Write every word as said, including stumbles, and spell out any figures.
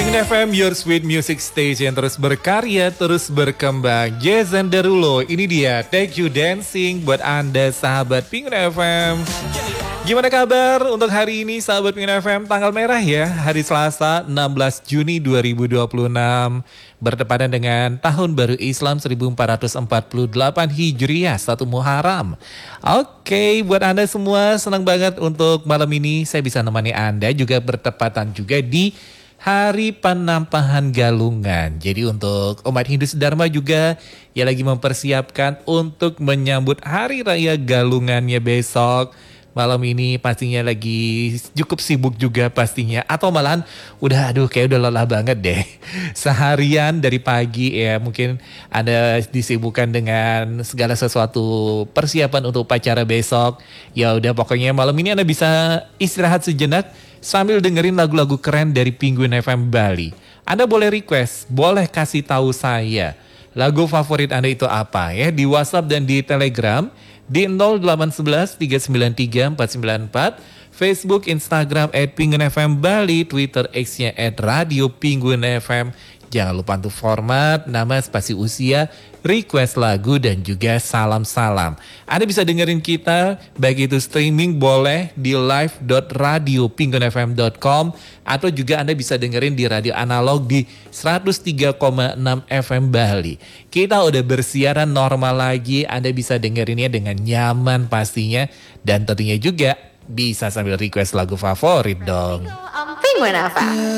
Pengen F M, your sweet music station, terus berkarya, terus berkembang. Jason Derulo, ini dia Take You Dancing buat Anda sahabat Pengen F M. Gimana kabar untuk hari ini sahabat Pengen F M? Tanggal merah ya, hari Selasa enam belas Juni dua ribu dua puluh enam. Bertepatan dengan Tahun Baru Islam seribu empat ratus empat puluh delapan Hijriah, satu Muharram. Oke, buat Anda semua senang banget untuk malam ini saya bisa nemani Anda, juga bertepatan juga di Hari Penampahan Galungan. Jadi untuk umat Hindu Dharma juga ya lagi mempersiapkan untuk menyambut Hari Raya Galungannya besok. Malam ini pastinya lagi cukup sibuk juga pastinya. Atau malahan udah aduh kayak udah lelah banget deh. Seharian dari pagi ya mungkin Anda disibukkan dengan segala sesuatu persiapan untuk upacara besok. Ya udah pokoknya malam ini Anda bisa istirahat sejenak sambil dengerin lagu-lagu keren dari Penguin F M Bali. Anda boleh request, boleh kasih tahu saya lagu favorit Anda itu apa ya, di WhatsApp dan di Telegram di nol delapan satu satu tiga sembilan tiga empat sembilan empat, Facebook, Instagram at Penguin F M Bali, Twitter X-nya at Radio Penguin F M. Jangan lupa untuk format, nama, spasi usia, request lagu, dan juga salam-salam. Anda bisa dengerin kita, baik itu streaming boleh di live dot radio penguin f m dot com, atau juga Anda bisa dengerin di radio analog di seratus tiga koma enam F M Bali. Kita udah bersiaran normal lagi, Anda bisa dengerinnya dengan nyaman pastinya, dan tentunya juga bisa sambil request lagu favorit dong. Penguin F M.